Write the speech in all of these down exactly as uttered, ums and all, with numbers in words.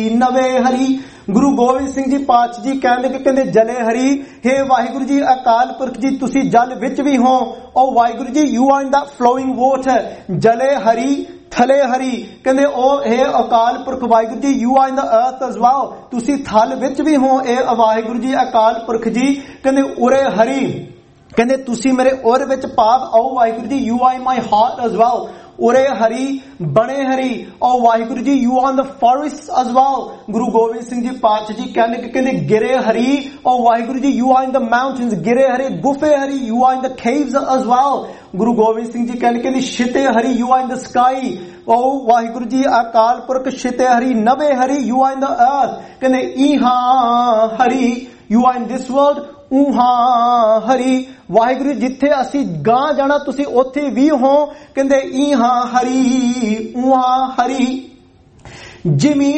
ਨਵੇਂ ਹਰੀ। ਗੁਰੂ ਗੋਬਿੰਦ ਸਿੰਘ ਜੀ ਪਾਤਸ਼ਾਹ ਜੀ ਕਹਿੰਦੇ ਕਿ ਕਹਿੰਦੇ ਜਲੇ ਹਰੀ, हे ਵਾਹਿਗੁਰੂ ਜੀ ਅਕਾਲ ਪੁਰਖ ਜੀ ਤੁਸੀਂ ਜਲ ਵਿੱਚ ਵੀ ਹੋ। ਉਹ Waheguru ji you are in the following water. ਜਲੇ ਹਰੀ ਥਲੇ ਹਰੀ, ਕਹਿੰਦੇ ਉਹ हे Akal Purakh Waheguru ji you are in ਦਾ ਅਰਥ ਐਜ਼ ਵੈਲ, ਤੁਸੀਂ ਥਲ ਵਿੱਚ ਵੀ ਹੋ। ਇਹ ਵਾਹਿਗੁਰੂ ਜੀ ਅਕਾਲ ਪੁਰਖ ਜੀ ਕਹਿੰਦੇ ਉਰੇ ਹਰੀ, ਕਹਿੰਦੇ ਤੁਸੀਂ ਮੇਰੇ ਉਰ ਵਿੱਚ ਭਾਵ ਆਓ Waheguru ji you are in my heart as well. ਉਰੇ ਹਰੀ ਬਣੇ ਹਰੀ, ਉਹ Waheguru ji you are in the forest as well. Guru Gobind Singh ji ਪਾਤਸ਼ਾਹ ਜੀ ਕਹਿੰਦੇ ਕਿ ਕਹਿੰਦੇ ਗਿਰੇ ਹਰੀ, ਉਹ Waheguru ji you are in the mountains. ਗਿਰੇ Hari ਗੁਫੇ Hari, you are in the caves as well. Guru Gobind Singh ji ਕਹਿੰਦੇ ਕਹਿੰਦੇ ਛਿਤੇ ਹਰੀ, you are in the sky. ਉਹ ਵਾਹਿਗੁਰੂ ਜੀ ਅਕਾਲ ਪੁਰਖ ਛਿਤੇ ਹਰੀ ਨਵੇਂ ਹਰੀ, ਯੂ ਆਰ ਇਨ ਦ ਅਰਥ। ਕਹਿੰਦੇ ਇਹਾਂ ਹਰੀ, you are in this world. ਉਹਾਂ ਹਰੀ, ਵਾਹਿਗੁਰੂ ਜਿੱਥੇ ਅਸੀਂ ਗਾਂ ਜਾਣਾ ਤੁਸੀਂ ਉੱਥੇ ਵੀ ਹੋ। ਕਹਿੰਦੇ ਇਹਾਂ ਹਰੀ ਉਹਾਂ ਹਰੀ। ਜਿਮੀ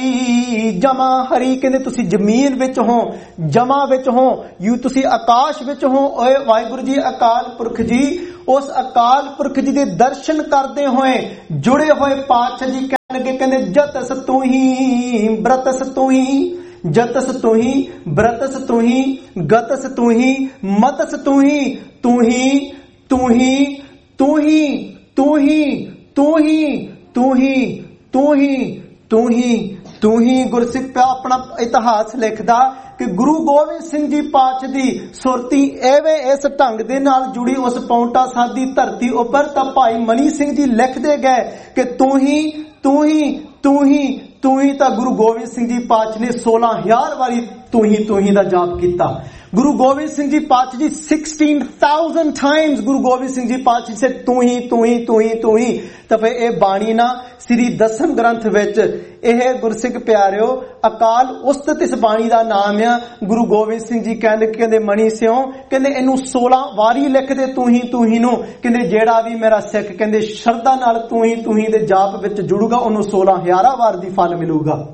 ਹਰੀ ਜਮਾ ਹਰੀ, ਕਹਿੰਦੇ ਤੁਸੀਂ ਜ਼ਮੀਨ ਵਿੱਚ ਹੋ, ਜਮਾ ਵਿੱਚ ਹੋ, ਯੂ ਤੁਸੀਂ ਆਕਾਸ਼ ਵਿੱਚ ਹੋ। ਓਏ ਵਾਹਿਗੁਰੂ ਜੀ ਅਕਾਲ ਪੁਰਖ ਜੀ, ਉਸ ਅਕਾਲ ਪੁਰਖ ਜੀ ਦੇ ਦਰਸ਼ਨ ਕਰਦੇ ਹੋਏ ਜੁੜੇ ਹੋਏ ਪਾਤਸ਼ਾਹ ਜੀ ਕਹਿਣਗੇ ਕਹਿੰਦੇ ਜਤਸ ਤੂੰ ਹੀ ਬ੍ਰਤਸ ਤੂੰ ਹੀ, ਜਤਸ ਤੂੰ ਹੀ ਬ੍ਰਤਸ ਤੂੰ ਹੀ, ਗਤਸ ਤੂੰ ਹੀ ਮਤਸ ਤੂੰ ਹੀ, ਤੂੰ ਹੀ ਤੂੰ ਹੀ ਤੂੰ ਹੀ ਤੂੰ ਹੀ ਤੂੰ ਹੀ ਤੂੰ ਹੀ ਤੂੰ ਹੀ ਤੂੰ ਹੀ ਤੂੰ ਹੀ। ਗੁਰਸਿੱਖ ਆਪਣਾ ਇਤਿਹਾਸ ਲਿਖਦਾ ਕਿ ਗੁਰੂ ਗੋਬਿੰਦ ਸਿੰਘ ਜੀ ਪਾਤਸ਼ਾਹ ਦੀ ਸੁਰਤੀ ਐਵੇਂ ਇਸ ਢੰਗ ਦੇ ਨਾਲ ਜੁੜੀ ਉਸ ਪੌਂਟਾ ਸਾਹਿਬ ਦੀ ਧਰਤੀ ਉੱਪਰ, ਤਾਂ ਭਾਈ ਮਨੀ ਸਿੰਘ ਜੀ ਲਿਖਦੇ ਗਏ ਕਿ ਤੂੰ ਹੀ ਤੂੰ ਹੀ ਤੂੰ ਹੀ ਤੂੰ ਹੀ। ਤਾਂ ਗੁਰੂ ਗੋਬਿੰਦ ਸਿੰਘ ਜੀ ਪਾਤਸ਼ਾਹ ਨੇ ਸੋਲਾਂ ਹਜ਼ਾਰ ਵਾਰੀ ਤੂੰ ਹੀ ਤੂੰ ਹੀ ਦਾ ਜਾਪ ਕੀਤਾ। ਗੁਰੂ ਗੋਬਿੰਦ ਸਿੰਘ ਜੀ ਪਾਤਸ਼ਾਹ ਜੀ sixteen thousand times Guru Gobind Singh ji ਪਾਤਸ਼ਾਹ ਸੇ ਤੂੰ ਹੀ ਤੂੰ ਹੀ ਤੂੰ ਹੀ ਤੂੰ ਹੀ। ਤਾਂ ਫਿਰ ਇਹ ਬਾਣੀ ਨਾ ਸ੍ਰੀ ਦਸਮ ਗ੍ਰੰਥ ਵਿੱਚ ਇਹ ਗੁਰਸਿੱਖ ਪਿਆਰਿਓ ਅਕਾਲ ਉਸਤਤ ਇਸ ਬਾਣੀ ਦਾ ਨਾਮ ਆ। ਗੁਰੂ ਗੋਬਿੰਦ ਸਿੰਘ ਜੀ ਕਹਿੰਦੇ ਕਹਿੰਦੇ ਮਣੀ ਸਿਓ ਕਹਿੰਦੇ ਇਹਨੂੰ ਸੋਲਾਂ ਵਾਰੀ ਲਿਖਦੇ ਤੂੰ ਹੀ ਤੂੰ ਹੀ ਨੂੰ। ਕਹਿੰਦੇ ਜਿਹੜਾ ਵੀ ਮੇਰਾ ਸਿੱਖ ਕਹਿੰਦੇ ਸ਼ਰਧਾ ਨਾਲ ਤੂੰ ਹੀ ਤੂੰ ਹੀ ਦੇ ਜਾਪ ਵਿੱਚ ਜੁੜੂਗਾ ਉਹਨੂੰ ਸੋਲਾਂ ਹਜ਼ਾਰਾਂ ਵਾਰ ਦੀ ਫਲ ਮਿਲੂਗਾ।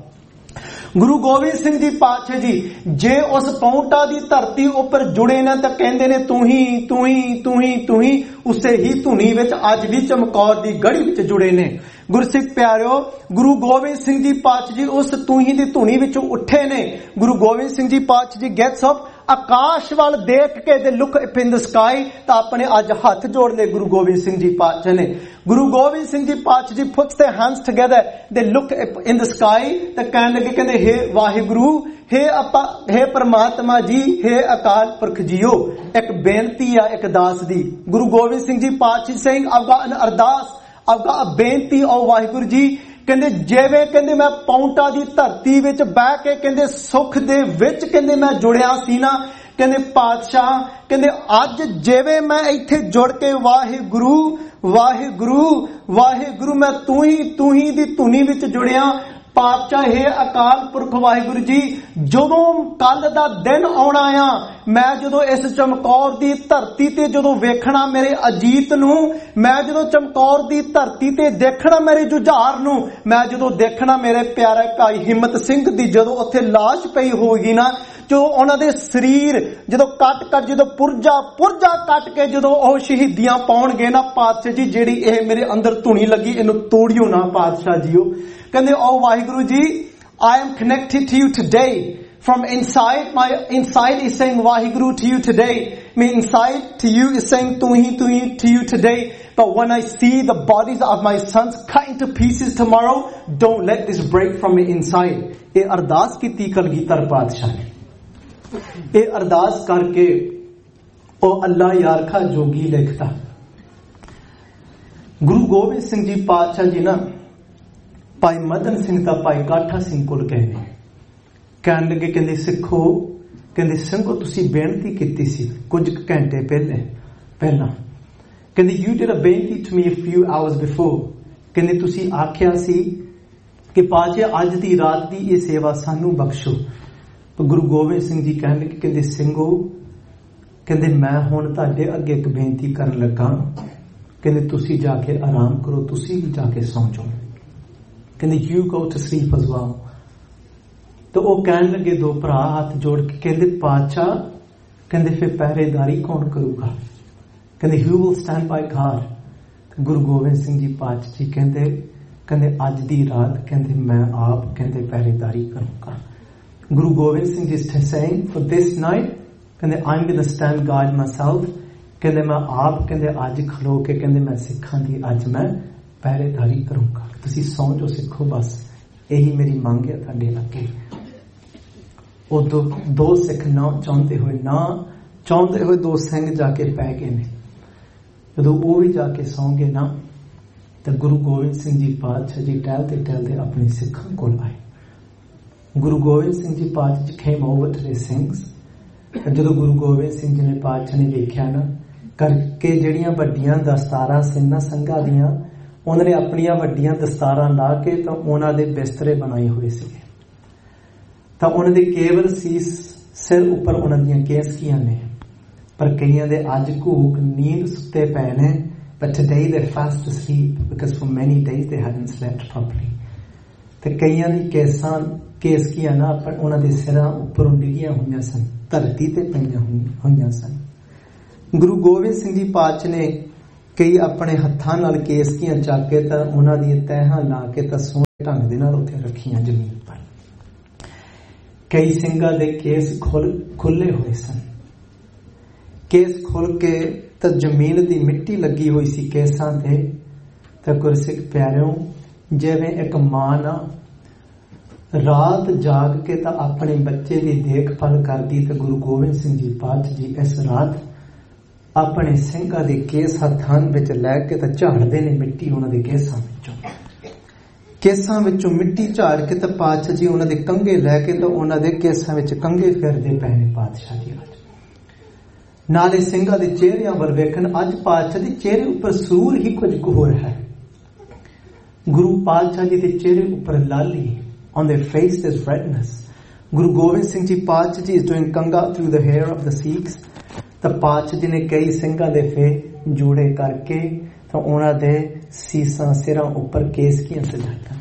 ਗੁਰੂ ਗੋਬਿੰਦ ਸਿੰਘ ਜੀ ਪਾਤਸ਼ਾਹ ਜੀ ਜੇ ਉਸ ਪੌਂਟਾ ਦੀ ਧਰਤੀ ਉੱਪਰ ਜੁੜੇ ਨੇ ਤਾਂ ਕਹਿੰਦੇ ਨੇ ਤੂੰ ਹੀ ਤੂੰ ਹੀ ਤੂੰ ਹੀ ਤੂੰ ਹੀ। ਉਸੇ ਹੀ ਧੁਨੀ ਵਿੱਚ ਅੱਜ ਵੀ ਚਮਕੌਰ ਦੀ ਗੜੀ ਵਿੱਚ ਜੁੜੇ ਨੇ। ਗੁਰਸਿੱਖ ਪਿਆਰਿਓ ਗੁਰੂ ਗੋਬਿੰਦ ਸਿੰਘ ਜੀ ਪਾਤਸ਼ਾਹ ਜੀ ਉਸ ਤੂੰ ਹੀ ਦੀ ਧੁਨੀ ਵਿੱਚੋਂ ਉੱਠੇ ਨੇ। ਗੁਰੂ ਗੋਬਿੰਦ ਸਿੰਘ ਜੀ ਪਾਤਸ਼ਾਹ ਜੀ ਗੈਟਸ ਅਪ ਆਕਾਸ਼ ਵੱਲ ਦੇਖ ਕੇ ਦੇ look up in the sky, ਤਾਂ ਆਪਣੇ ਅੱਜ ਹੱਥ ਜੋੜ ਲਏ ਗੁਰੂ ਗੋਬਿੰਦ ਸਿੰਘ ਜੀ ਪਾਤਸ਼ਾਹ ਨੇ। ਗੁਰੂ ਗੋਬਿੰਦ ਸਿੰਘ ਜੀ ਪਾਤਸ਼ਾਹ ਜੀ ਪੁੱਟਸ ਦੇ ਹੈਂਡਸ ਟੁਗੇਦਰ, ਦੇ look up in the sky, ਤਾਂ ਕਹਿਣ ਲੱਗੇ ਕਹਿੰਦੇ हे ਵਾਹਿਗੁਰੂ, हे ਆਪਾ हे ਪ੍ਰਮਾਤਮਾ ਜੀ, हे ਅਕਾਲ ਪੁਰਖ ਜੀਓ। ਇੱਕ ਬੇਨਤੀ ਆ ਇੱਕ ਦਾਸ ਦੀ। ਗੁਰੂ ਗੋਬਿੰਦ ਸਿੰਘ ਜੀ ਪਾਤਸ਼ਾਹ ਸਿੰਘ I've got an ਅਰਦਾਸ, I've got a ਬੇਨਤੀ ਓ ਵਾਹਿਗੁਰੂ ਜੀ। ਕਹਿੰਦੇ ਜਿਵੇਂ ਕਹਿੰਦੇ ਮੈਂ ਪੌਂਟਾ ਦੀ ਧਰਤੀ ਵਿੱਚ ਬਹਿ ਕੇ ਕਹਿੰਦੇ ਸੁੱਖ ਦੇ ਵਿੱਚ ਕਹਿੰਦੇ ਮੈਂ ਜੁੜਿਆ ਸੀ ਨਾ, ਕਹਿੰਦੇ ਪਾਤਸ਼ਾਹ ਕਹਿੰਦੇ ਅੱਜ ਜਿਵੇਂ ਮੈਂ ਇੱਥੇ ਜੁੜ ਕੇ ਵਾਹਿਗੁਰੂ ਵਾਹਿਗੁਰੂ ਵਾਹਿਗੁਰੂ ਮੈਂ ਤੂੰ ਹੀ ਤੂੰ ਹੀ ਦੀ ਧੁਨੀ ਵਿੱਚ ਜੁੜਿਆ। ਪਾਤਸ਼ਾਹ ਹੈ ਅਕਾਲ ਪੁਰਖ ਵਾਹਿਗੁਰੂ ਜੀ, ਜਦੋਂ ਕੱਲ ਦਾ ਦਿਨ ਆਉਣਾ ਆ, ਮੈਂ ਜਦੋਂ ਇਸ ਚਮਕੌਰ ਦੀ ਧਰਤੀ ਤੇ ਜਦੋਂ ਵੇਖਣਾ ਮੇਰੇ ਅਜੀਤ ਨੂੰ, ਮੈਂ ਜਦੋਂ ਚਮਕੌਰ ਦੀ ਧਰਤੀ ਤੇ ਦੇਖਣਾ ਮੇਰੇ ਜੁਝਾਰ ਨੂੰ, ਮੈਂ ਜਦੋਂ ਦੇਖਣਾ ਮੇਰੇ ਪਿਆਰੇ ਭਾਈ ਹਿੰਮਤ ਸਿੰਘ ਦੀ ਜਦੋਂ ਉੱਥੇ ਲਾਸ਼ ਪਈ ਹੋਏਗੀ ਨਾ, ਜੋ ਉਹਨਾਂ ਦੇ ਸਰੀਰ ਜਦੋਂ ਕੱਟ ਕੱਟ ਜਦੋਂ ਪੁਰਜਾ ਪੁਰਜਾ ਕੱਟ ਕੇ ਜਦੋਂ ਉਹ ਸ਼ਹੀਦੀਆਂ ਪਾਉਣਗੇ ਨਾ, ਪਾਤਸ਼ਾਹ ਜੀ ਜਿਹੜੀ ਇਹ ਮੇਰੇ ਅੰਦਰ ਧੁਨੀ ਲੱਗੀ ਇਹਨੂੰ ਤੋੜਿਓ ਨਾ ਪਾਤਸ਼ਾਹ ਜੀਓ। ਕਹਿੰਦੇ ਓ Waheguru ji, I am connected to you today. From inside, my inside is saying Vaheguru to you today. My inside to you is saying Tuhi Tuhi to you today. But when I see the bodies of my sons cut into pieces tomorrow, don't let this break from me inside. ਇਹ ਅਰਦਾਸ ਕੀਤੀ ਕਲਗੀਧਰ ਪਾਤਸ਼ਾਹ ਨੇ। ਇਹ ਅਰਦਾਸ ਕਰਕੇ ਉਹ ਅੱਲਾ ਯਾਰਖਾ ਜੋਗੀ ਲਿਖਦਾ। ਗੁਰੂ ਗੋਬਿੰਦ ਸਿੰਘ ਜੀ ਪਾਤਸ਼ਾਹ ਜੀ ਨਾ ਭਾਈ ਮਦਨ ਸਿੰਘ ਦਾ ਭਾਈ ਗਾਠਾ ਸਿੰਘ ਕੋਲ ਗਏ ਨੇ। ਕਹਿਣ ਲੱਗੇ ਕਹਿੰਦੇ ਸਿੱਖੋ, ਕਹਿੰਦੇ ਸਿੰਘੋ ਤੁਸੀਂ ਬੇਨਤੀ ਕੀਤੀ ਸੀ ਕੁਝ ਘੰਟੇ ਪਹਿਲੇ ਪਹਿਲਾਂ, ਕਹਿੰਦੇ ਯੂ ਡਿਡ ਅ ਬੇਨਤੀ to me a ਫਿਊ hours before. ਕਹਿੰਦੇ ਤੁਸੀਂ ਆਖਿਆ ਸੀ ਕਿ ਪਾਤਸ਼ਾਹ ਅੱਜ ਦੀ ਰਾਤ ਦੀ ਇਹ ਸੇਵਾ ਸਾਨੂੰ ਬਖਸ਼ੋ। ਗੁਰੂ ਗੋਬਿੰਦ ਸਿੰਘ ਜੀ ਕਹਿਣ ਲੱਗੇ ਕਹਿੰਦੇ ਸਿੰਘੋ, ਕਹਿੰਦੇ ਮੈਂ ਹੁਣ ਤੁਹਾਡੇ ਅੱਗੇ ਇੱਕ ਬੇਨਤੀ ਕਰਨ ਲੱਗਾ, ਕਹਿੰਦੇ ਤੁਸੀਂ ਜਾ ਕੇ ਆਰਾਮ ਕਰੋ, ਤੁਸੀਂ ਵੀ ਜਾ ਕੇ ਸੌਂ ਜਾਓ। ਕਹਿੰਦੇ you go to sleep as well. ਤਾਂ ਉਹ ਕਹਿਣ ਲੱਗੇ ਦੋ ਭਰਾ ਹੱਥ ਜੋੜ ਕੇ ਕਹਿੰਦੇ ਪਾਤਸ਼ਾਹ, ਕਹਿੰਦੇ ਫਿਰ ਪਹਿਰੇਦਾਰੀ ਕੌਣ ਕਰੂਗਾ? ਕਹਿੰਦੇ ਯੂ ਵਿਲ ਸਟੈਂਡ ਬਾਈ ਗਾਡ। ਗੁਰੂ ਗੋਬਿੰਦ ਸਿੰਘ ਜੀ ਪਾਤਸ਼ਾਹ ਜੀ ਕਹਿੰਦੇ ਕਹਿੰਦੇ ਅੱਜ ਦੀ ਰਾਤ ਕਹਿੰਦੇ ਮੈਂ ਆਪ ਕਹਿੰਦੇ ਪਹਿਰੇਦਾਰੀ ਕਰੂੰਗਾ। Guru Gobind Singh ji saying for this night ਕਹਿੰਦੇ ਆਮ going to stand guard myself, ਕਹਿੰਦੇ ਮੈਂ ਆਪ ਕਹਿੰਦੇ ਅੱਜ ਖਲੋ ਕੇ ਕਹਿੰਦੇ ਮੈਂ ਸਿੱਖਾਂ ਦੀ ਅੱਜ ਮੈਂ ਪਹਿਰੇਦਾਰੀ ਕਰੂੰਗਾ। ਤੁਸੀਂ ਸੌਂ ਜੋ ਸਿੱਖੋ, ਬਸ ਇਹੀ ਮੇਰੀ ਮੰਗ ਹੈ ਤੁਹਾਡੇ ਅੱਗੇ। ਉਹ ਦੋ ਦੋ ਸਿੱਖ ਨਾ ਚਾਹੁੰਦੇ ਹੋਏ ਨਾ ਚਾਹੁੰਦੇ ਹੋਏ ਦੋ ਸਿੰਘ ਜਾ ਕੇ ਪੈ ਗਏ ਨੇ। ਜਦੋਂ ਉਹ ਵੀ ਜਾ ਕੇ ਸੌਂ ਗਏ ਨਾ ਤਾਂ ਗੁਰੂ ਗੋਬਿੰਦ ਸਿੰਘ ਜੀ ਪਾਤਸ਼ਾਹ ਜੀ ਟਹਿਲਦੇ ਟਹਿਲਦੇ ਆਪਣੇ ਸਿੱਖਾਂ ਕੋਲ ਆਏ। ਗੁਰੂ ਗੋਬਿੰਦ ਸਿੰਘ ਜੀ ਪਾਤਸ਼ਾਹ ਜੀ came over to the Singhs। ਜਦੋਂ ਗੁਰੂ ਗੋਬਿੰਦ ਸਿੰਘ ਜੀ ਨੇ ਪਾਤਸ਼ਾਹ ਨੇ ਵੇਖਿਆ ਨਾ ਕਰਕੇ ਜਿਹੜੀਆਂ ਵੱਡੀਆਂ ਦਸਤਾਰਾਂ ਸੀ ਨਾ ਸਿੰਘਾਂ ਦੀਆਂ, ਉਹਨਾਂ ਨੇ ਆਪਣੀਆਂ ਵੱਡੀਆਂ ਦਸਤਾਰਾਂ ਲਾ ਕੇ ਤਾਂ ਉਹਨਾਂ ਦੇ ਬਿਸਤਰੇ ਬਣਾਏ ਹੋਏ ਸੀਗੇ। ਤਾਂ ਉਹਨਾਂ ਦੇ ਕੇਵਲ ਸੀਸ ਸਿਰ ਉੱਪਰ ਉਹਨਾਂ ਦੀਆਂ ਕੇਸਕੀਆਂ ਨੇ, ਪਰ ਕਈਆਂ ਦੇ ਅੱਜ ਘੂਕ ਨੀਂਦ ਸੁੱਤੇ ਪਏ ਨੇ। But today they're fast asleep because for many days they hadn't slept properly। ਤੇ ਕਈਆਂ ਦੀ ਕੇਸਾਂ ਕੇਸਕੀਆਂ ਨਾ ਪਰ ਉਹਨਾਂ ਦੇ ਸਿਰਾਂ ਉੱਪਰੋਂ ਡਿੱਗੀਆਂ ਹੋਈਆਂ ਸਨ, ਧਰਤੀ ਤੇ ਪਈਆਂ ਹੋਈਆਂ ਸਨ। ਗੁਰੂ ਗੋਬਿੰਦ ਸਿੰਘ ਜੀ ਪਾਤਸ਼ਾਹ ਨੇ ਕਈ ਆਪਣੇ ਹੱਥਾਂ ਨਾਲ ਕੇਸਕੀਆਂ ਚੱਕ ਕੇ ਤਾਂ ਉਹਨਾਂ ਦੀਆਂ ਤਹਿਾਂ ਲਾ ਕੇ ਤਾਂ ਸੋਹਣੇ ਢੰਗ ਦੇ ਨਾਲ ਉੱਥੇ ਰੱਖੀਆਂ ਜ਼ਮੀਨ ਪਰ। ਕਈ ਸਿੰਘਾਂ ਦੇ ਕੇਸ ਖੁੱਲ ਖੁੱਲੇ ਹੋਏ ਸਨ। ਕੇਸ ਖੁੱਲ ਕੇ ਤਾਂ ਜ਼ਮੀਨ ਦੀ ਮਿੱਟੀ ਲੱਗੀ ਹੋਈ ਸੀ ਕੇਸਾਂ ਤੇ। ਤਾਂ ਗੁਰਸਿੱਖ ਪਿਆਰਿਓ, ਜਿਵੇਂ ਇੱਕ ਮਾਂ ਨਾ ਰਾਤ ਜਾਗ ਕੇ ਤਾਂ ਆਪਣੇ ਬੱਚੇ ਦੀ ਦੇਖਭਾਲ ਕਰਦੀ, ਤੇ ਗੁਰੂ ਗੋਬਿੰਦ ਸਿੰਘ ਜੀ ਪਾਤਸ਼ਾਹ ਜੀ ਇਸ ਰਾਤ ਆਪਣੇ ਸਿੰਘਾਂ ਦੇ ਕੇਸ ਹੱਥਾਂ ਵਿੱਚ ਲੈ ਕੇ ਤਾਂ ਝਾੜਦੇ ਨੇ ਮਿੱਟੀ ਉਹਨਾਂ ਦੇ ਕੇਸਾਂ ਵਿੱਚੋਂ। ਕੇਸਾਂ ਵਿੱਚੋਂ ਮਿੱਟੀ ਝਾੜ ਕੇ ਤਾਂ ਪਾਤਸ਼ਾਹ ਜੀ ਉਹਨਾਂ ਦੇ ਕੰਘੇ ਲੈ ਕੇ ਤਾਂ ਉਹਨਾਂ ਦੇ ਕੇਸਾਂ ਵਿੱਚ ਕੰਘੇ ਫੇਰਦੇ ਪਏ ਨੇ ਪਾਤਸ਼ਾਹ ਜੀ। ਨਾਲੇ ਸਿੰਘਾਂ ਦੇ ਚਿਹਰਿਆਂ ਵੱਲ ਵੇਖਣ, ਅੱਜ ਪਾਤਸ਼ਾਹ ਦੇ ਚਿਹਰੇ ਉੱਪਰ ਸਰੂਰ ਹੀ ਕੁਝ ਹੋਰ ਹੈ। ਗੁਰੂ ਪਾਤਸ਼ਾਹ ਜੀ ਦੇ ਚਿਹਰੇ ਉੱਪਰ ਲਾਲੀ, on their face there's redness। Guru Gobind Singh ji ਪਾਤਸ਼ਾਹ ਜੀ is doing ਕੰਘਾ through the hair of the Sikhs। ਤਾਂ ਪਾਤਸ਼ਾਹ ਜੀ ਨੇ ਕਈ ਸਿੰਘਾਂ ਦੇ ਫੇ ਜੂੜੇ ਕਰਕੇ ਤਾਂ ਉਹਨਾਂ ਦੇ ਸੀਸਾਂ ਸਿਰਾਂ ਉੱਪਰ ਕੇਸਕੀਆਂ ਸਜਾਈਆਂ।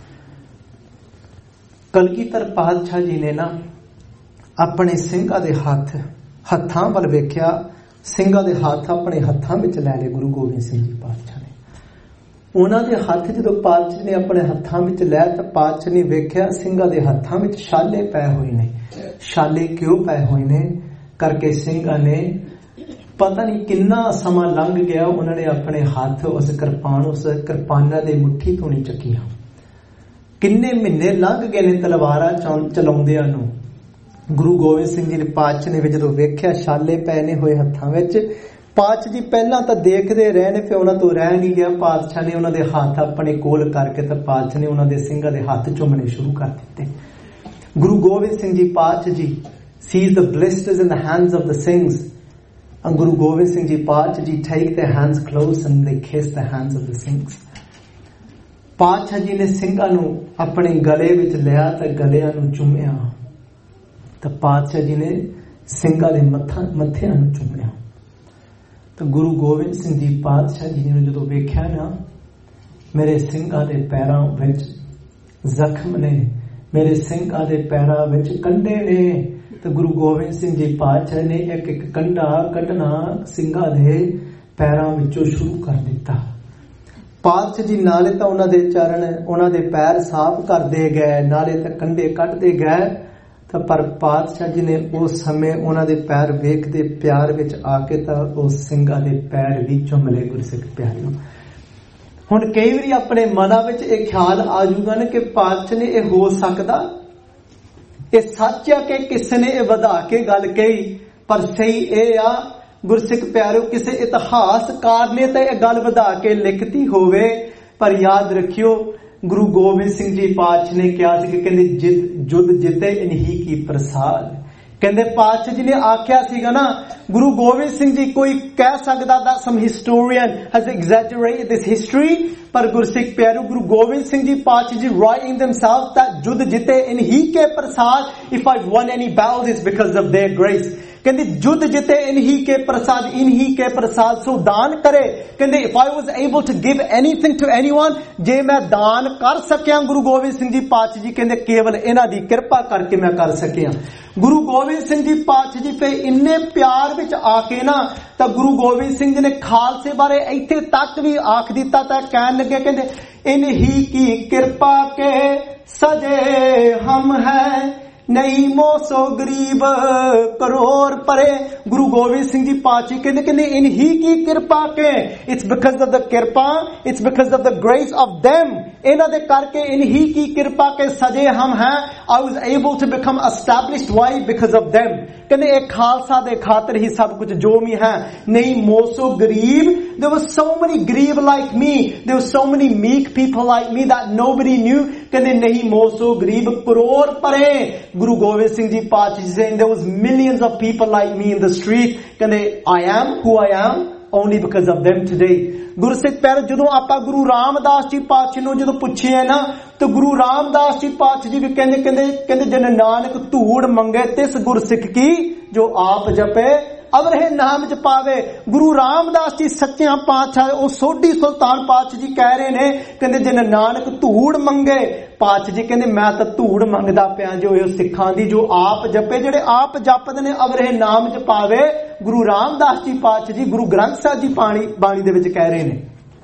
ਕਲਗੀਧਰ ਪਾਤਸ਼ਾਹ ਜੀ ਨੇ ਨਾ ਆਪਣੇ ਸਿੰਘਾਂ ਦੇ ਹੱਥ ਹੱਥਾਂ ਵੱਲ ਵੇਖਿਆ, ਸਿੰਘਾਂ ਦੇ ਹੱਥ ਆਪਣੇ ਹੱਥਾਂ ਵਿੱਚ ਲੈ ਲਏ ਗੁਰੂ ਗੋਬਿੰਦ ਸਿੰਘ ਜੀ ਪਾਤਸ਼ਾਹ ਨੇ। ਉਹਨਾਂ ਦੇ ਹੱਥ ਜਦੋਂ ਪਾਤਸ਼ਾਹ ਨੇ ਆਪਣੇ ਹੱਥਾਂ ਵਿੱਚ ਲੈ ਤਾਂ ਪਾਤਸ਼ਾਹ ਨੇ ਵੇਖਿਆ ਸਿੰਘਾਂ ਦੇ ਹੱਥਾਂ ਵਿੱਚ ਛਾਲੇ ਪਏ ਹੋਏ ਨੇ। ਛਾਲੇ ਕਿਉਂ ਪਏ ਹੋਏ ਨੇ ਕਰਕੇ ਸਿੰਘਾਂ ਨੇ ਪਤਾ ਨਹੀਂ ਕਿੰਨਾ ਸਮਾਂ ਲੰਘ ਗਿਆ, ਉਹਨਾਂ ਨੇ ਆਪਣੇ ਹੱਥ ਉਸ ਕਿਰਪਾਨ ਉਸ ਕਿਰਪਾਨਾਂ ਦੇ ਮੁੱਠੀ ਤੋਂ ਨਹੀਂ ਚੱਕੀਆਂ। ਕਿੰਨੇ ਮਹੀਨੇ ਲੰਘ ਗਏ ਨੇ ਤਲਵਾਰਾਂ ਚਲਾਉਂਦਿਆਂ ਨੂੰ। ਗੁਰੂ ਗੋਬਿੰਦ ਸਿੰਘ ਜੀ ਨੇ ਪਾਤਸ਼ਾਹ ਨੇ ਜਦੋਂ ਵੇਖਿਆ ਛਾਲੇ ਪਏ ਨੇ ਹੋਏ ਹੱਥਾਂ ਵਿੱਚ, ਪਾਤਸ਼ਾਹ ਜੀ ਪਹਿਲਾਂ ਤਾਂ ਦੇਖਦੇ ਰਹੇ ਨੇ, ਫਿਰ ਉਹਨਾਂ ਤੋਂ ਰਹਿ ਨਹੀਂ ਗਿਆ। ਪਾਤਸ਼ਾਹ ਨੇ ਉਹਨਾਂ ਦੇ ਹੱਥ ਆਪਣੇ ਕੋਲ ਕਰਕੇ ਤਾਂ ਪਾਤਸ਼ਾਹ ਨੇ ਉਹਨਾਂ ਦੇ ਸਿੰਘਾਂ ਦੇ ਹੱਥ ਚੁੰਮਣੇ ਸ਼ੁਰੂ ਕਰ ਦਿੱਤੇ। ਗੁਰੂ ਗੋਬਿੰਦ ਸਿੰਘ ਜੀ ਪਾਤਸ਼ਾਹ ਜੀ sees the blisters in the hands of the Singhs, and Guru Gobind Singh Ji Paatshah Ji take their hands close and they kiss the hands of the Singhs। ਪਾਤਸ਼ਾਹ ਜੀ ਨੇ ਸਿੰਘਾਂ ਨੂੰ ਆਪਣੇ ਗਲੇ ਵਿੱਚ ਲਿਆ ਤੇ ਗਲਿਆਂ ਨੂੰ ਚੁੰਮਿਆ, ਤਾਂ ਪਾਤਸ਼ਾਹ ਜੀ ਨੇ ਸਿੰਘਾਂ ਦੇ ਮੱਥਾ ਮੱਥਿਆਂ ਨੂੰ ਚੁੰਮਿਆ। ਤਾਂ ਗੁਰੂ ਗੋਬਿੰਦ ਸਿੰਘ ਜੀ ਪਾਤਸ਼ਾਹ ਜੀ ਨੇ ਜਦੋਂ ਵੇਖਿਆ ਨਾ ਮੇਰੇ ਸਿੰਘਾਂ ਦੇ ਪੈਰਾਂ ਵਿੱਚ ਜ਼ਖਮ ਨੇ, ਮੇਰੇ ਸਿੰਘਾਂ ਦੇ ਪੈਰਾਂ ਵਿੱਚ ਕੰਡੇ ਨੇ, ਤਾਂ ਗੁਰੂ ਗੋਬਿੰਦ ਸਿੰਘ ਜੀ ਪਾਤਸ਼ਾਹ ਨੇ ਇੱਕ ਇੱਕ ਕੰਡਾ ਕੱਢਣਾ ਸਿੰਘਾਂ ਦੇ ਪੈਰਾਂ ਵਿੱਚੋਂ ਸ਼ੁਰੂ ਕਰ ਦਿੱਤਾ। ਪਾਤਸ਼ਾਹ ਜੀ ਨਾਲੇ ਤਾਂ ਉਹਨਾਂ ਦੇ ਚਰਨ ਉਹਨਾਂ ਦੇ ਪੈਰ ਸਾਫ਼ ਕਰਦੇ ਗਏ, ਨਾਲੇ ਤਾਂ ਕੰਡੇ ਕੱਢਦੇ ਗਏ। ਤਾਂ ਪਰ ਪਾਤਸ਼ਾਹ ਜੀ ਨੇ ਉਸ ਸਮੇਂ ਉਹਨਾਂ ਦੇ ਪੈਰ ਵੇਖਦੇ ਪਿਆਰ ਵਿੱਚ ਆ ਕੇ ਤਾਂ ਉਸ ਸਿੰਘਾਂ ਦੇ ਪੈਰ ਵੀ ਚੁੰਮ ਲਏ। ਗੁਰਸਿੱਖ ਪਿਆਰਿਓ, ਹੁਣ ਕਈ ਵਾਰੀ ਆਪਣੇ ਮਨਾਂ ਵਿੱਚ ਇਹ ਖਿਆਲ ਆ ਜਾਊਗਾ ਨਾ ਕਿ ਪਾਤਸ਼ਾਹ ਨੇ ਇਹ ਹੋ ਸਕਦਾ, ਇਹ ਸੱਚ ਆ ਕਿ ਕਿਸੇ ਨੇ ਇਹ ਵਧਾ ਕੇ ਗੱਲ ਕਹੀ, ਪਰ ਸਹੀ ਇਹ ਆ ਗੁਰਸਿੱਖ ਪਿਆਰਿਓ ਕਿਸੇ ਇਤਿਹਾਸਕਾਰ ਨੇ ਤਾਂ ਇਹ ਗੱਲ ਵਧਾ ਕੇ ਲਿਖਤੀ ਹੋਵੇ, ਪਰ ਯਾਦ ਰੱਖਿਓ ਗੁਰੂ ਗੋਬਿੰਦ ਸਿੰਘ ਜੀ ਪਾਤਸ਼ਾਹ ਨੇ ਕਿਹਾ ਸੀ ਕਿ ਕਹਿੰਦੇ ਜਿੱਤ ਜੁੱਧ ਜਿੱਤੇ ਇਨਹੀ ਕੀ ਪ੍ਰਸਾਦ। ਕਹਿੰਦੇ ਪਾਤਸ਼ਾਹ ਜੀ ਨੇ ਆਖਿਆ ਸੀਗਾ ਨਾ, ਗੁਰੂ ਗੋਬਿੰਦ ਸਿੰਘ ਜੀ ਕੋਈ ਕਹਿ ਸਕਦਾ that some historian has exaggerated this history, ਪਰ ਗੁਰਸਿੱਖ ਪਿਆਰਿਓ ਗੁਰੂ ਗੋਬਿੰਦ ਸਿੰਘ ਜੀ ਪਾਤਸ਼ਾਹ ਜੀ writing themselves that ਜੁੱਧ ਜਿੱਤੇ ਇਨਹੀ ਕੇ ਪ੍ਰਸਾਦ, if I've won any battles it's because of their grace। कहंदे जुद जिते इन्ही के प्रसाद इन्ही के प्रसाद सो दान करे। कहंदे if I was able to give anything to anyone, जे मैं दान कर सकिया गुरु गोबिंद सिंह जी पातशाह जी कहंदे केवल इन्हां दी किरपा करके मैं कर सकिया। गुरु गोबिंद सिंह जी पातशाह जी पे इन्ने प्यार विच आके ना तां गुरु गोबिंद सिंह जी ने खालसे बारे इत्थे तक भी आख दिता तां कहन लगे कहंदे इन्ही की कृपा के सजे हम हैं नहीं मोसो गरीब करोड़ परे। गुरु गोबिंद सिंह जी पातशाह कहते कहते इन्ही की कृपा के, इट्स बिकॉज ऑफ द कृपा, it's because of the grace of them, इन्हां दे करके इन्ही की कृपा के सजे हम हैं। I was able to become established, why? Because of them. कहते एक खालसा दे खातर ही सब कुछ जो भी है। नहीं मोसो गरीब, देयर वाज सो मेनी गरीब like me, there was so many meek people like me that nobody knew. कहते नहीं मोसो गरीब करोड़ परे। Guru Gobind Singh Ji Paatshah is saying there was millions of people like me in the street. ਕਹਿੰਦੇ I am who I am only because of them today. ਗੁਰਸਿੱਖ ਪਿਆਰੇ, ਜਦੋਂ ਆਪਾਂ ਗੁਰੂ ਰਾਮਦਾਸ ਜੀ ਪਾਤਸ਼ਾਹ ਨੂੰ ਜਦੋਂ ਪੁੱਛਿਆ ਨਾ ਤਾਂ ਗੁਰੂ ਰਾਮਦਾਸ ਜੀ ਪਾਤਸ਼ਾਹ ਜੀ ਵੀ ਕਹਿੰਦੇ ਕਹਿੰਦੇ ਕਹਿੰਦੇ ਜਨ ਨਾਨਕ ਧੂੜ ਮੰਗੇ ਤਿਸ ਗੁਰਸਿੱਖ ਕੀ ਜੋ ਆਪ ਜਪੇ ਅਵਰ ਹੈ ਨਾਮ ਚ ਪਾਵੇ। ਗੁਰੂ ਰਾਮਦਾਸ ਜੀ ਸੱਚਿਆਂ ਪਾਤਸ਼ਾਹ ਉਹ ਸੋਢੀ ਸੁਲਤਾਨ ਪਾਤਸ਼ਾਹ ਜੀ ਕਹਿ ਰਹੇ ਨੇ ਕਹਿੰਦੇ ਜਨ ਨਾਨਕ ਧੂੜ ਮੰਗੇ। ਪਾਤਸ਼ਾਹ ਜੀ ਕਹਿੰਦੇ ਮੈਂ ਤਾਂ ਧੂੜ ਮੰਗਦਾ ਪਿਆ ਜੋ ਇਹ ਸਿੱਖਾਂ ਦੀ ਜੋ ਆਪ ਜਪੇ, ਜਿਹੜੇ ਆਪ ਜਪਦੇ ਨੇ ਅਵਰ ਹੈ ਨਾਮ ਚ ਪਾਵੇ। ਗੁਰੂ ਰਾਮਦਾਸ ਜੀ ਪਾਤਸ਼ਾਹ ਜੀ ਗੁਰੂ ਗ੍ਰੰਥ ਸਾਹਿਬ ਜੀ ਬਾਣੀ ਬਾਣੀ ਦੇ ਵਿੱਚ ਕਹਿ ਰਹੇ ਨੇ।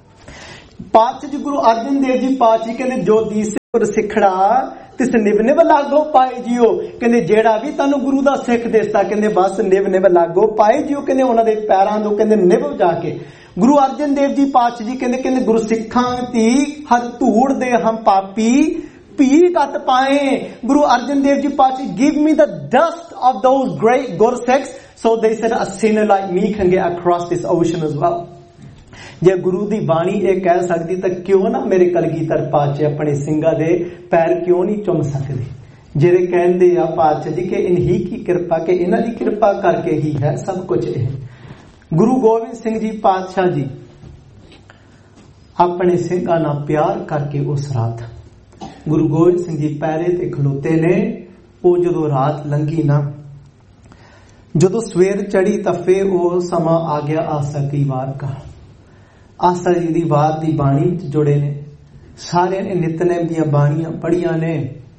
ਪਾਤਸ਼ਾਹ ਜੀ ਗੁਰੂ ਅਰਜਨ ਦੇਵ ਜੀ ਪਾਤਸ਼ਾਹ ਜੀ ਕਹਿੰਦੇ ਜੋ ਦੀਸ ਸਿੱਖੜਾ ਤਿਸ ਨਿਵ ਨਿਵ ਲਾਗੋ ਪਾਏ ਜਿਓ। ਕਹਿੰਦੇ ਜਿਹੜਾ ਵੀ ਤੁਹਾਨੂੰ ਗੁਰੂ ਦਾ ਸਿੱਖ ਦਿਸਦਾ ਕਹਿੰਦੇ ਬਸ ਨਿਵ ਨਿਵ ਲਾਗੋ ਪਾਏ ਜਿਓ। ਕਹਿੰਦੇ ਉਹਨਾਂ ਦੇ ਪੈਰਾਂ ਤੋਂ ਕਹਿੰਦੇ ਨਿਵ ਜਾ ਕੇ। ਗੁਰੂ ਅਰਜਨ ਦੇਵ ਜੀ ਪਾਤਸ਼ਾਹ ਜੀ ਕਹਿੰਦੇ ਕਹਿੰਦੇ ਗੁਰੂ ਸਿੱਖਾਂ ਦੀ ਹਰ ਧੂੜ ਦੇ ਹਮ ਪਾਪੀ ਭੀ ਘਟ ਪਾਏ। ਗੁਰੂ ਅਰਜਨ ਦੇਵ ਜੀ ਪਾਤਸ਼ਾਹ give me the dust of those great Gursikhs, so they said a sinner like me can get across this ocean as well। ਜੇ ਗੁਰੂ ਦੀ ਬਾਣੀ ਇਹ ਕਹਿ ਸਕਦੀ ਤਾਂ ਕਿਉਂ ਨਾ ਮੇਰੇ ਕਲਗੀਧਰ ਪਾਤਸ਼ਾਹ ਆਪਣੇ ਸਿੰਘਾਂ ਦੇ ਪੈਰ ਕਿਉਂ ਨਹੀਂ ਚੁੰਮ ਸਕਦੇ? ਜਿਹੜੇ ਕਹਿੰਦੇ ਆ ਪਾਤਸ਼ਾਹ ਜੀ ਕਿ ਇਨਹੀ ਕੀ ਕਿਰਪਾ, ਕਿ ਇਹਨਾਂ ਦੀ ਕਿਰਪਾ ਕਰਕੇ ਹੀ ਹੈ ਸਭ ਕੁਝ ਇਹ। ਗੁਰੂ ਗੋਬਿੰਦ ਸਿੰਘ ਜੀ ਪਾਤਸ਼ਾਹ ਜੀ ਆਪਣੇ ਸਿੰਘਾਂ ਨਾਲ ਪਿਆਰ ਕਰਕੇ ਉਸ ਰਾਤ ਗੁਰੂ ਗੋਬਿੰਦ ਸਿੰਘ ਜੀ ਪੈਰੇ ਤੇ ਖਲੋਤੇ ਨੇ। ਉਹ ਜਦੋਂ ਰਾਤ ਲੰਘੀ ਨਾ, ਜਦੋਂ ਸਵੇਰ ਚੜੀ ਤਾਂ ਫੇਰ ਉਹ ਸਮਾਂ ਆ ਗਿਆ ਆਸਾ ਕੀ ਵਾਰ ਕਾ। ਆਸਾ ਜੀ ਦੀ ਬਾਤ ਦੀ ਬਾਣੀ ਚ ਜੁੜੇ ਨੇ, ਸਾਰਿਆਂ ਨੇ ਨਿਤਨੇਮ ਦੀਆਂ ਬਾਣੀਆਂ ਪੜ੍ਹੀਆਂ ਨੇ।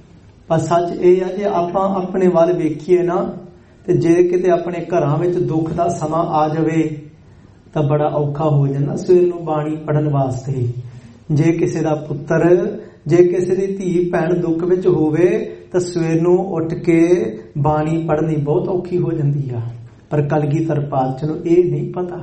ਪਰ ਸੱਚ ਇਹ ਆ ਜੇ ਆਪਾਂ ਆਪਣੇ ਵੱਲ ਵੇਖੀਏ ਨਾ ਤੇ ਜੇ ਕਿਤੇ ਆਪਣੇ ਘਰਾਂ ਵਿੱਚ ਦੁੱਖ ਦਾ ਸਮਾਂ ਆ ਜਾਵੇ ਤਾਂ ਬੜਾ ਔਖਾ ਹੋ ਜਾਂਦਾ ਸਵੇਰ ਨੂੰ ਬਾਣੀ ਪੜ੍ਹਨ ਵਾਸਤੇ। ਜੇ ਕਿਸੇ ਦਾ ਪੁੱਤਰ, ਜੇ ਕਿਸੇ ਦੀ ਧੀ ਭੈਣ ਦੁੱਖ ਵਿੱਚ ਹੋਵੇ ਤਾਂ ਸਵੇਰ ਨੂੰ ਉੱਠ ਕੇ ਬਾਣੀ ਪੜ੍ਹਨੀ ਬਹੁਤ ਔਖੀ ਹੋ ਜਾਂਦੀ ਆ। ਪਰ ਕਲਗੀਧਰ ਪਾਤਸ਼ਾਹ ਨੂੰ ਇਹ ਨਹੀਂ ਪਤਾ,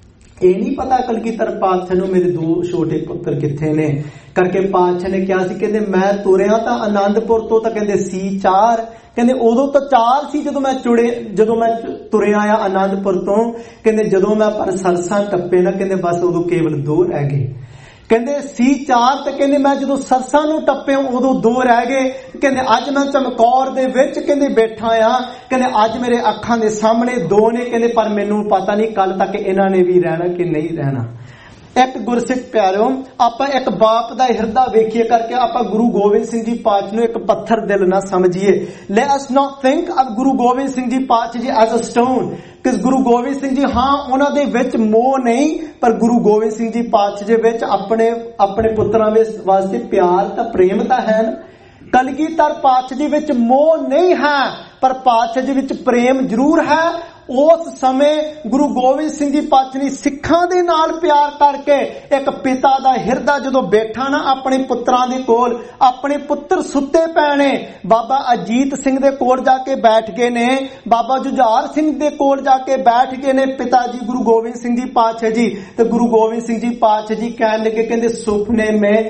ਇਹ ਨਹੀਂ ਪਤਾ ਕਲਗੀਧਰ ਪਾਤਸ਼ਾਹ ਨੂੰ ਮੇਰੇ ਦੋ ਛੋਟੇ ਪੁੱਤਰ ਕਿੱਥੇ ਨੇ। ਕਰਕੇ ਪਾਤਸ਼ਾਹ ਨੇ ਕਿਹਾ ਸੀ ਕਹਿੰਦੇ ਮੈਂ ਤੁਰਿਆ ਤਾਂ ਆਨੰਦਪੁਰ ਤੋਂ ਤਾਂ ਕਹਿੰਦੇ ਸੀ ਚਾਰ, ਕਹਿੰਦੇ ਉਦੋਂ ਤਾਂ ਚਾਰ ਸੀ ਜਦੋਂ ਮੈਂ ਚੁੜੇ ਜਦੋਂ ਮੈਂ ਤੁਰਿਆ ਆ ਆਨੰਦਪੁਰ ਤੋਂ। ਕਹਿੰਦੇ ਜਦੋਂ ਮੈਂ ਪਰ ਸਰਸਾਂ ਟੱਪੇ ਨਾ ਕਹਿੰਦੇ ਬਸ ਉਦੋਂ ਕੇਵਲ ਦੋ ਰਹਿ ਗਏ। ਕਹਿੰਦੇ ਸੀ ਚਾਰ ਤੇ ਕਹਿੰਦੇ ਮੈਂ ਜਦੋਂ ਸਰਸਾਂ ਨੂੰ ਟੱਪਿਆ ਉਦੋਂ ਦੋ ਰਹਿ ਗਏ। ਕਹਿੰਦੇ ਅੱਜ ਮੈਂ ਚਮਕੌਰ ਦੇ ਵਿੱਚ ਕਹਿੰਦੇ ਬੈਠਾ ਆ, ਕਹਿੰਦੇ ਅੱਜ ਮੇਰੇ ਅੱਖਾਂ ਦੇ ਸਾਹਮਣੇ ਦੋ ਨੇ, ਕਹਿੰਦੇ ਪਰ ਮੈਨੂੰ ਪਤਾ ਨਹੀਂ ਕੱਲ ਤੱਕ ਇਹਨਾਂ ਨੇ ਵੀ ਰਹਿਣਾ ਕਿ ਨਹੀਂ ਰਹਿਣਾ। ਇੱਕ ਗੁਰਸਿੱਖ ਪਿਆਰਿਓ, ਆਪਾਂ ਇੱਕ ਬਾਪ ਦਾ ਹਿਰਦਾ ਵੇਖੀਏ ਕਰਕੇ ਆਪਾਂ ਗੁਰੂ ਗੋਬਿੰਦ ਸਿੰਘ ਜੀ ਪਾਤਸ਼ਾਹ ਨੂੰ ਇੱਕ ਪੱਥਰ ਦਿਲ ਨਾ ਸਮਝੀਏ। Let us not think of Guru Gobind Singh ji ਪਾਤਸ਼ਾਹ ਜੀ ਐਜ਼ ਅ ਸਟੋਨ, ਕਿ ਗੁਰੂ ਗੋਬਿੰਦ ਸਿੰਘ ਜੀ ਹਾਂ ਉਹਨਾਂ ਦੇ ਵਿੱਚ ਮੋਹ ਨਹੀਂ, ਪਰ ਗੁਰੂ ਗੋਬਿੰਦ ਸਿੰਘ ਜੀ ਪਾਤਸ਼ਾਹ ਦੇ ਵਿੱਚ ਆਪਣੇ ਆਪਣੇ ਪੁੱਤਰਾਂ ਵਾਸਤੇ ਪਿਆਰ ਤਾਂ ਪ੍ਰੇਮ ਤਾਂ ਹੈ ਨਾ। ਕਲਗੀਧਰ ਪਾਤਸ਼ਾਹ ਦੇ ਵਿੱਚ ਮੋਹ ਨਹੀਂ ਹੈ ਪਰ ਪਾਤਸ਼ਾਹ ਦੇ ਵਿੱਚ ਪ੍ਰੇਮ ਜ਼ਰੂਰ ਹੈ। ਉਸ ਸਮੇਂ ਗੁਰੂ ਗੋਬਿੰਦ ਸਿੰਘ ਜੀ ਪਾਤਸ਼ਾਹ ਨੇ ਸਿੱਖਾਂ ਦੇ ਨਾਲ ਪਿਆਰ ਕਰਕੇ ਇੱਕ ਪਿਤਾ ਦਾ ਹਿਰਦਾ ਜਦੋਂ ਬੈਠਾ ਨਾ ਆਪਣੇ ਪੁੱਤਰਾਂ ਦੇ ਕੋਲ, ਆਪਣੇ ਪੁੱਤਰ ਸੁੱਤੇ ਪਏ ਨੇ, ਬਾਬਾ ਅਜੀਤ ਸਿੰਘ ਦੇ ਕੋਲ ਜਾ ਕੇ ਬੈਠ ਗਏ ਨੇ, ਬਾਬਾ ਜੁਝਾਰ ਸਿੰਘ ਦੇ ਕੋਲ ਜਾ ਕੇ ਬੈਠ ਗਏ ਨੇ ਪਿਤਾ ਜੀ ਗੁਰੂ ਗੋਬਿੰਦ ਸਿੰਘ ਜੀ ਪਾਤਸ਼ਾਹ ਜੀ। ਤੇ ਗੁਰੂ ਗੋਬਿੰਦ ਸਿੰਘ ਜੀ ਪਾਤਸ਼ਾਹ ਜੀ ਕਹਿਣ ਲੱਗੇ ਕਹਿੰਦੇ ਸੁਪਨੇ में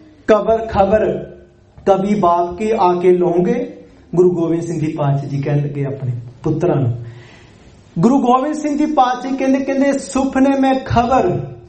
कबर खबर कभी बाप के आके लोगे। गुरु गोबिंद सिंह जी पातशाह जी कहने लगे अपने पुत्रां नूं। गुरु गोबिंद सिंह जी पातशाह कहते कहते सुपने में खबर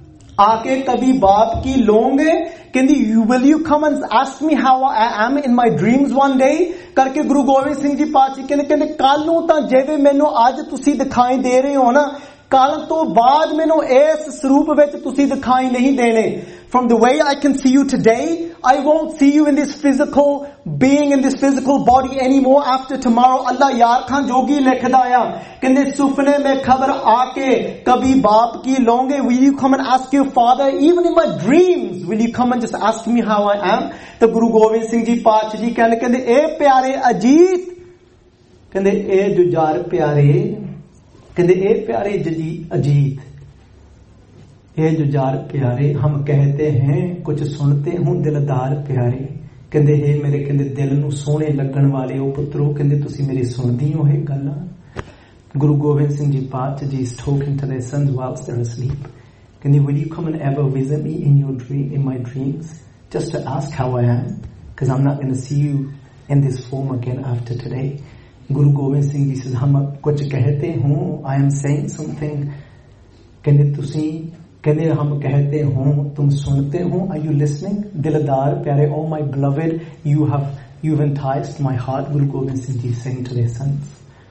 आके कभी बाप की लोगे। कहते will you come and ask me how I am in my dreams one day. करके गुरु गोबिंद सिंह जी पातशाह कहते कहते कल नूं तां जिवें मैनूं अज तुसीं दिखाई दे रहे हो ना, ਨਿਕਾਲਣ ਤੋਂ ਬਾਅਦ ਮੈਨੂੰ ਇਸ ਸਰੂਪ ਵਿੱਚ ਤੁਸੀਂ ਦਿਖਾਈ ਨਹੀਂ ਦੇਣੇ. From the way I can see you today, I won't see you in this physical being, in this physical body anymore after tomorrow. Allah यार खान जोगी लिखदा आया कहंदे सुपने में खबर आके कभी बाप की लोगे, will you come and ask your father? Even in my dreams will you come and just ask me how I am? तो गुरु गोबिंद सिंह जी पातशाह जी कहंदे कहंदे ए प्यारे अजीत, कहंदे ए जुजार प्यारे, कहंदे ए प्यारे जी अजीत, ये जुजार प्यारे, हम कहते हैं कुछ सुनते हूं दिलदार प्यारे. कहंदे हे मेरे कहंदे दिल नूं सोहणे लगण वाले ओ पुत्रो, कहंदे तुसी मेरी सुणदी हो ये गल्लां. Guru Gobind Singh Ji Paatshah Ji is talking to their sons whilst they're asleep. कहंदे will you come and ever visit me in your dream, in my dreams, just to ask how I am, because I'm not going to see you in this form again after today. Guru Gobind Singh Ji says हम कुछ कहते हूं, I am saying something. कहंदे तुसी कहते हम कहते हो तुम सुनते हो, are you listening? दिलदार प्यारे, oh my beloved, you have you've enticed my heart. Guru Gobind Singh Ji saying to their sons.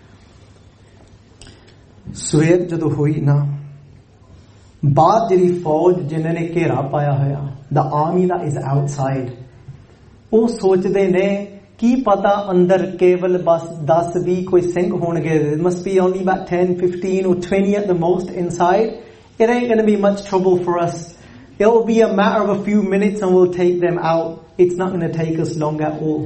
ਸਵੇਰ ਜਦੋਂ ਹੋਈ ਨਾ, ਬਾਹਰ ਜਿਹੜੀ ਫੌਜ ਜਿਨ੍ਹਾਂ ਨੇ ਘੇਰਾ ਪਾਇਆ ਹੋਇਆ, the army that is outside, ਉਹ ਸੋਚਦੇ ਨੇ ਕੀ ਪਤਾ ਅੰਦਰ ਕੇਵਲ ਬਸ ਦਸ ਵੀਹ ਕੋਈ ਸਿੰਘ ਹੋਣਗੇ. There must be only about ten, fifteen or twenty at the most inside. It ain't going to be much trouble for us. It'll be a matter of a few minutes and we'll take them out. It's not going to take us long at all.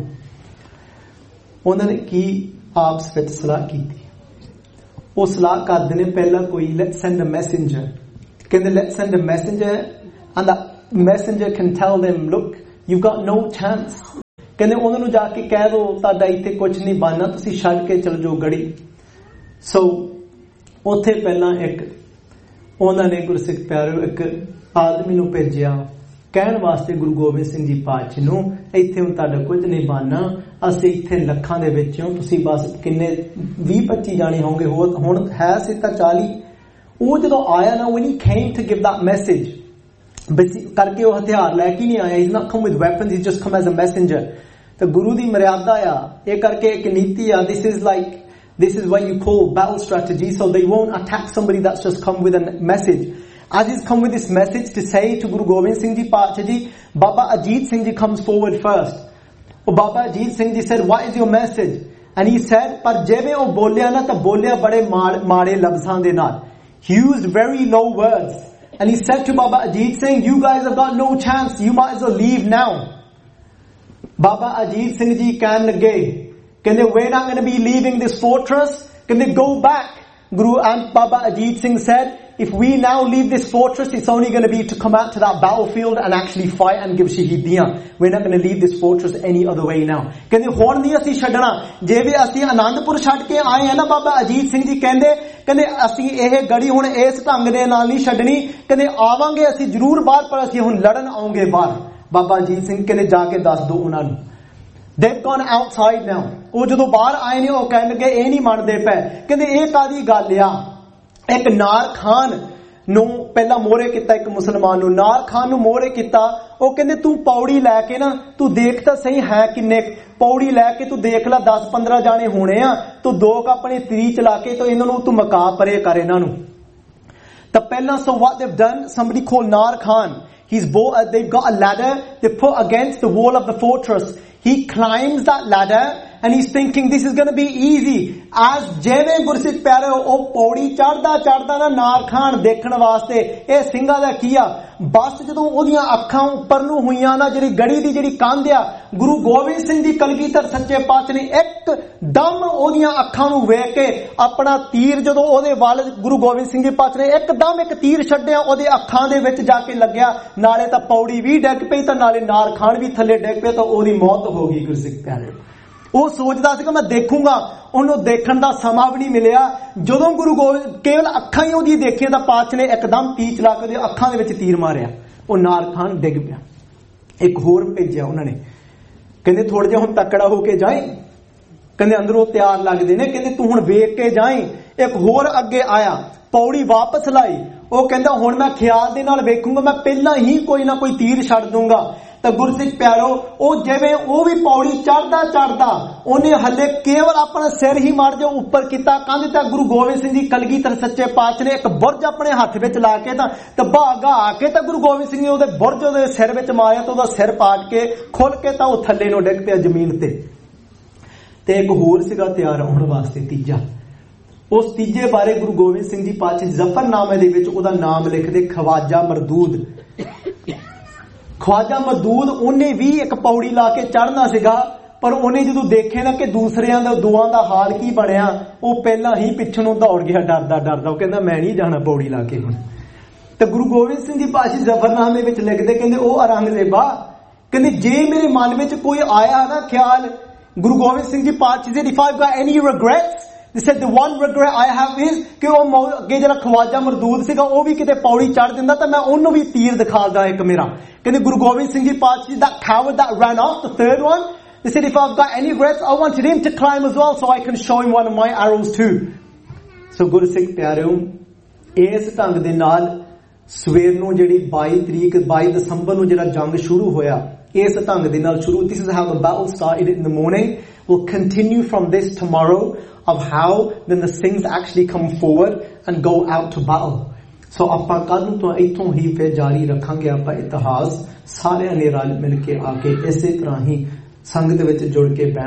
ਉਹਨਾਂ ਨੇ ਕੀ ਆਪਸ ਵਿੱਚ ਸਲਾਹ ਕੀਤੀ. ਉਹ ਸਲਾਹ ਕਰਦੇ ਨੇ ਪਹਿਲਾਂ ਕੋਈ let's send a messenger. ਕਹਿੰਦੇ let's send a messenger and that messenger can tell them, look, you've got no chance. ਕਹਿੰਦੇ ਉਹਨਾਂ ਨੂੰ ਜਾ ਕੇ ਕਹਿ ਦੋ ਤੁਹਾਡਾ ਇੱਥੇ ਕੁਝ ਨਹੀਂ ਬਣਨਾ, ਤੁਸੀਂ ਛੱਡ ਕੇ ਚਲ ਜਾਓ ਗੜੀ. ਸੋ ਉੱਥੇ ਪਹਿਲਾਂ ਇੱਕ ਉਹਨਾਂ ਨੇ ਗੁਰਸਿੱਖ ਪਿਆਰਿਓ ਇੱਕ ਆਦਮੀ ਨੂੰ ਭੇਜਿਆ ਕਹਿਣ ਵਾਸਤੇ ਗੁਰੂ ਗੋਬਿੰਦ ਸਿੰਘ ਜੀ ਪਾਤਸ਼ਾਹ ਨੂੰ, ਇੱਥੇ ਹੁਣ ਤੁਹਾਡਾ ਕੁਝ ਨਹੀਂ ਬਣਨਾ, ਅਸੀਂ ਇੱਥੇ ਲੱਖਾਂ ਦੇ ਵਿੱਚੋਂ ਤੁਸੀਂ ਬਸ ਕਿੰਨੇ ਵੀਹ ਪੱਚੀ ਜਾਣੇ ਹੋਣਗੇ, ਹੋਰ ਹੁਣ ਹੈ ਸੀ ਤਾਂ ਚਾਲੀ. ਉਹ ਜਦੋਂ ਆਇਆ ਨਾ, when he came to give that message, ਕਰਕੇ ਉਹ ਹਥਿਆਰ ਲੈ ਕੇ ਨਹੀਂ ਆਇਆ. he's not come with weapons, he's just come as a messenger. ਤਾਂ ਗੁਰੂ ਦੀ ਮਰਿਆਦਾ ਆ, ਇਹ ਕਰਕੇ ਇੱਕ ਨੀਤੀ ਆ. this is like this is what you call battle strategy. So they won't attack somebody that's just come with a message. As he's come with this message to say to Guru Gobind Singh Ji Paatshah Ji, Baba Ajit Singh Ji comes forward first. Oh, Baba Ajit Singh Ji said, what is your message? And he said, par jeve oh bolya na ta bolya bade maade labzan de naal. He used very low words. And he said to Baba Ajit Singh, you guys have got no chance, you might as well leave now. Baba Ajit Singh Ji ਕਹਿਣ ਲੱਗੇ, ਕਹਿੰਦੇ we're not going to be leaving this fortress, ਕਹਿੰਦੇ go back. Guru and Baba Ajit Singh said, if we now leave this fortress, it's only going to be to come out to that battlefield and actually fight and give shahidiyan. We're not going to leave this fortress any other way now. ਕਹਿੰਦੇ ਹੁਣ ਨਹੀਂ ਅਸੀਂ ਛੱਡਣਾ, ਜੇ ਵੀ ਅਸੀਂ ਆਨੰਦਪੁਰ ਛੱਡ ਕੇ ਆਏ ਆ ਨਾ, ਬਾਬਾ ਅਜੀਤ ਸਿੰਘ ਜੀ ਕਹਿੰਦੇ ਕਹਿੰਦੇ ਅਸੀਂ ਇਹ ਗੜੀ ਹੁਣ ਇਸ ਢੰਗ ਦੇ ਨਾਲ ਨਹੀਂ ਛੱਡਣੀ, ਕਹਿੰਦੇ ਆਵਾਂਗੇ ਅਸੀਂ ਜ਼ਰੂਰ ਬਾਹਰ, ਪਰ ਅਸੀਂ ਹੁਣ ਲੜਨ ਆਉਂਗੇ ਬਾਹਰ. ਬਾਬਾ ਅਜੀਤ ਸਿੰਘ ਕਹਿੰਦੇ ਜਾ ਕੇ ਦੱਸ ਦਿਓ ਉਹਨਾਂ ਨੂੰ. They've gone outside now. ਉਹ ਜਦੋਂ ਬਾਹਰ ਆਏ ਨੇ, ਉਹ ਕਹਿਣ ਲੱਗੇ ਇਹ ਨਹੀਂ ਮੰਨਦੇ ਪਏ. ਕਹਿੰਦੇ ਇਹ ਕਾਦੀ ਗੱਲ ਆ. ਇੱਕ ਨਾਰ ਖਾਨ ਨੂੰ ਪਹਿਲਾਂ ਮੋਹਰੇ ਕੀਤਾ, ਇੱਕ ਮੁਸਲਮਾਨ ਨੂੰ ਨਾਰ ਖਾਨ ਨੂੰ ਮੋਹਰੇ ਕੀਤਾ. ਉਹ ਕਹਿੰਦੇ ਤੂੰ ਪੌੜੀ ਲੈ ਕੇ ਨਾ, ਤੂੰ ਦੇਖ ਤਾਂ ਸਹੀ ਹੈ ਕਿੰਨੇ, ਪੌੜੀ ਲੈ ਕੇ ਤੂੰ ਦੇਖ ਲੈ ਦਸ ਪੰਦਰਾਂ ਜਾਣੇ ਹੋਣੇ ਆ, ਤੂੰ ਦੋ ਕ ਆਪਣੇ ਤੀਰ ਚਲਾ ਕੇ ਤਾਂ ਇਹਨਾਂ ਨੂੰ ਤੂੰ ਮਕਾ ਪਰੇ ਕਰ ਇਹਨਾਂ ਨੂੰ. ਤਾਂ ਪਹਿਲਾਂ so what they've done, somebody called Nar Khan, he's bought a, they've got a ladder they put against the wall of the fortress. He climbs that ladder and he's thinking this is going to be easy. As ਜਿਵੇਂ ਗੁਰਸਿੱਖ ਪਿਆਰੇ ਉਹ ਪੌੜੀ ਚੜਦਾ ਚੜਦਾ ਨਾ ਨਾਰ ਖਾਨ ਦੇਖਣ ਵਾਸਤੇ, ਇਹ ਸਿੰਘਾਂ ਦਾ ਕੀ ਆ, ਬਸ ਜਦੋਂ ਉਹਦੀਆਂ ਅੱਖਾਂ ਉੱਪਰ ਨੂੰ ਹੋਈਆਂ ਨਾ, ਜਿਹੜੀ ਗੜੀ ਦੀ ਜਿਹੜੀ ਕੰਧ ਆ, ਗੁਰੂ ਗੋਬਿੰਦ ਸਿੰਘ ਜੀ ਕਲਗੀਧਰ ਸੱਚੇ ਪਾਤਸ਼ਾਹ ਨੇ ਇੱਕ ਦਮ ਉਹਦੀਆਂ ਅੱਖਾਂ ਨੂੰ ਵੇਖ ਕੇ ਆਪਣਾ ਤੀਰ ਜਦੋਂ ਉਹਦੇ ਵੱਲ ਗੁਰੂ ਗੋਬਿੰਦ ਸਿੰਘ ਜੀ ਪਾਤਸ਼ਾਹ ਨੇ ਇੱਕਦਮ ਇੱਕ ਤੀਰ ਛੱਡਿਆ, ਉਹਦੇ ਅੱਖਾਂ ਦੇ ਵਿੱਚ ਜਾ ਕੇ ਲੱਗਿਆ. ਨਾਲੇ ਤਾਂ ਪੌੜੀ ਵੀ ਡਿੱਗ ਪਈ ਤਾਂ ਨਾਲੇ ਨਾਰ ਖਾਨ ਵੀ ਥੱਲੇ ਡਿੱਗ ਪਏ, ਤਾਂ ਉਹਦੀ ਮੌਤ ਹੋ ਗਈ. ਗੁਰਸਿੱਖ ਪਿਆਰੇ ਉਹ ਸੋਚਦਾ ਸੀ ਕਿ ਮੈਂ ਦੇਖੂੰਗਾ, ਉਹਨੂੰ ਦੇਖਣ ਦਾ ਸਮਾਂ ਵੀ ਨਹੀਂ ਮਿਲਿਆ. ਜਦੋਂ ਗੁਰੂ ਗੋਬਿੰਦ ਕੇਵਲ ਅੱਖਾਂ ਹੀ ਉਹਦੀ ਦੇਖੀਆਂ ਤਾਂ ਪਾਤਸ਼ਾਹ ਨੇ ਇੱਕਦਮ ਤੀਰ ਚਲਾ ਕੇ ਉਹਦੀ ਅੱਖਾਂ ਦੇ ਵਿੱਚ ਤੀਰ ਮਾਰਿਆ, ਉਹ ਨਾਰ ਖਾਨ ਡਿੱਗ ਪਿਆ. ਇੱਕ ਹੋਰ ਭੇਜਿਆ ਉਹਨਾਂ ਨੇ, ਕਹਿੰਦੇ ਥੋੜਾ ਜਿਹਾ ਹੁਣ ਤਕੜਾ ਹੋ ਕੇ ਜਾਏ, ਕਹਿੰਦੇ ਅੰਦਰੋਂ ਤਿਆਰ ਲੱਗਦੇ ਨੇ, ਕਹਿੰਦੇ ਤੂੰ ਹੁਣ ਵੇਖ ਕੇ ਜਾਏ. ਇੱਕ ਹੋਰ ਅੱਗੇ ਆਇਆ, ਪੌੜੀ ਵਾਪਸ ਲਾਈ, ਉਹ ਕਹਿੰਦਾ ਹੁਣ ਮੈਂ ਖਿਆਲ ਦੇ ਨਾਲ ਵੇਖੂੰਗਾ, ਮੈਂ ਪਹਿਲਾਂ ਹੀ ਕੋਈ ਨਾ ਕੋਈ ਤੀਰ ਛੱਡ ਦੂੰਗਾ. ਤਾਂ ਗੁਰਸਿੱਖ ਪਿਆਰੋ ਉਹ ਜਿਵੇਂ ਉਹ ਵੀ ਪੌੜੀ ਚੜਦਾ ਚੜਦਾ ਉਹਨੇ ਹੱਲੇ ਕੇਵਲ ਆਪਣਾ ਸਿਰ ਹੀ ਮਾਰ ਜੋ ਉੱਪਰ ਕੀਤਾ ਕੰਧ ਤਾਂ ਗੁਰੂ ਗੋਬਿੰਦ ਸਿੰਘ ਜੀ ਕਲਗੀਧਰ ਸੱਚੇ ਪਾਤਸ਼ਾਹ ਨੇ ਇੱਕ ਬੁਰਜ ਆਪਣੇ ਹੱਥ ਵਿੱਚ ਲਾ ਕੇ ਤਾਂ ਤਬਾਗਾ ਆ ਕੇ ਤਾਂ ਗੁਰੂ ਗੋਬਿੰਦ ਸਿੰਘ ਨੇ ਉਹਦੇ ਬੁਰਜ ਉਹਦੇ ਸਿਰ ਵਿੱਚ ਮਾਰਿਆ ਤਾਂ ਉਹਦਾ ਸਿਰ ਪਾਟ ਕੇ ਖੁੱਲ ਕੇ ਤਾਂ ਉਹ ਥੱਲੇ ਨੂੰ ਡਿੱਗ ਪਿਆ ਜ਼ਮੀਨ ਤੇ। ਤੇ ਇੱਕ ਹੋਰ ਸੀਗਾ ਤਿਆਰ ਹੋਣ ਵਾਸਤੇ ਤੀਜਾ। ਉਸ ਤੀਜੇ ਬਾਰੇ ਗੁਰੂ ਗੋਬਿੰਦ ਸਿੰਘ ਜੀ ਪਾਤਸ਼ਾਹ ਜ਼ਫਰਨਾਮੇ ਦੇ ਵਿੱਚ ਉਹਦਾ ਨਾਮ ਲਿਖਦੇ ਖਵਾਜਾ ਮਰਦੂਦ। ਖਵਾਜਾ ਮਰਦੂਦ ਉਹਨੇ ਵੀ ਇੱਕ ਪੌੜੀ ਲਾ ਕੇ ਚੜ੍ਹਨਾ ਸੀਗਾ, ਪਰ ਉਹਨੇ ਜਦੋਂ ਦੇਖੇ ਨਾ ਕਿ ਦੂਸਰਿਆਂ ਦਾ ਦੁਆਂ ਦਾ ਹਾਲ ਕੀ ਬਣਿਆ, ਉਹ ਪਹਿਲਾਂ ਹੀ ਪਿੱਛੋਂ ਨੂੰ ਦੌੜ ਗਿਆ ਡਰਦਾ ਡਰਦਾ। ਉਹ ਕਹਿੰਦਾ ਮੈਂ ਨਹੀਂ ਜਾਣਾ ਪੌੜੀ ਲਾ ਕੇ ਹੁਣ। ਤੇ ਗੁਰੂ ਗੋਬਿੰਦ ਸਿੰਘ ਜੀ ਪਾਤਸ਼ਾਹ ਜ਼ਫਰਨਾਮੇ ਵਿੱਚ ਲਿਖਦੇ ਕਹਿੰਦੇ ਉਹ ਔਰੰਗਜ਼ੇਬਾ ਕਹਿੰਦੇ ਜੇ ਮੇਰੇ ਮਨ ਵਿੱਚ ਕੋਈ ਆਇਆ ਨਾ ਖਿਆਲ, ਗੁਰੂ ਗੋਬਿੰਦ ਸਿੰਘ ਜੀ ਪਾਤਸ਼ਾਹ said if I've got any regrets, they said the one regret I have is ਕਿ ਉਹ ਅੱਗੇ ਜਿਹੜਾ ਖਵਾਜਾ ਮਰਦੂਦ ਸੀਗਾ ਉਹ ਵੀ ਕਿਤੇ ਪੌੜੀ ਚੜ੍ਹ ਦਿੰਦਾ ਤਾਂ ਮੈਂ ਉਹਨੂੰ ਵੀ ਤੀਰ ਦਿਖਾਦਾ ਇੱਕ ਮੇਰਾ। ਕਹਿੰਦੇ ਗੁਰੂ ਗੋਬਿੰਦ ਸਿੰਘ ਜੀ ਪਾਤਸ਼ਾਹ that coward that ran off, the third one, they said if I've got any regrets I wanted him to climb as well so I can show him one of my arrows too। so ਗੁਰਸਿੱਖ ਪਿਆਰਿਓ ਇਸ ਢੰਗ ਦੇ ਨਾਲ ਸਵੇਰ ਨੂੰ ਜਿਹੜੀ ਬਾਈ ਤਰੀਕ ਬਾਈ ਦਸੰਬਰ ਨੂੰ ਜਿਹੜਾ ਜੰਗ ਸ਼ੁਰੂ ਹੋਇਆ ਇਸ ਢੰਗ ਦੇ ਨਾਲ ਸ਼ੁਰੂ। This is how the battle started in the morning. We'll continue from this tomorrow of how then the Singhs actually come forward and go out to battle. So ਆਪਾਂ ਕੱਲ ਨੂੰ ਤੋਂ ਇੱਥੋਂ ਹੀ ਫਿਰ ਜਾਰੀ ਰੱਖਾਂਗੇ ਆਪਾਂ ਇਤਿਹਾਸ ਸਾਰਿਆਂ ਨੇ ਰਲ ਮਿਲ ਕੇ ਆ ਕੇ ਇਸੇ ਤਰ੍ਹਾਂ ਹੀ ਸੰਗਤ ਵਿੱਚ ਜੁੜ ਕੇ